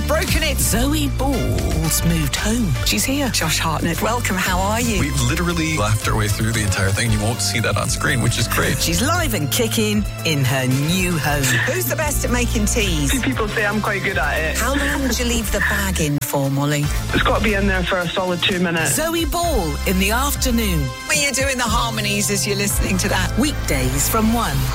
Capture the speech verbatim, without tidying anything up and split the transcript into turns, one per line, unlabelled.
broken it. Zoe Ball's moved home. She's here. Josh Hartnett, welcome. How are you?
We literally laughed our way through the entire thing. You won't see that on screen, which is great.
She's live and kicking in her new home. Who's the best at making teas?
People say I'm quite good at it.
How long would you leave the bag in for, Molly?
It's got to be in there for a solid two minutes.
Zoe Ball in the afternoon. When you're doing the harmonies as you're listening to that. Weekdays from one.